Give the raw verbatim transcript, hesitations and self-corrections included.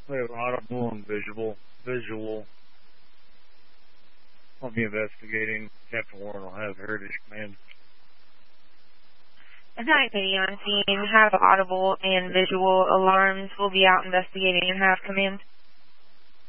We have audible and visual. Visual. I'll be investigating. Captain Warren will have Heritage Command. Attack City on scene. Have audible and visual alarms. We'll be out investigating and have command.